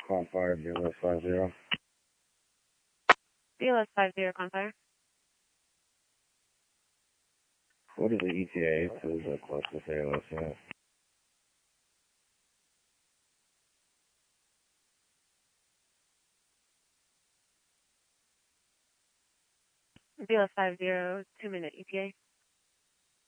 Confire, BLS 50. BLS 50, Confire. What is the ETA to the closest ALS unit? BLS 50, 2-minute ETA.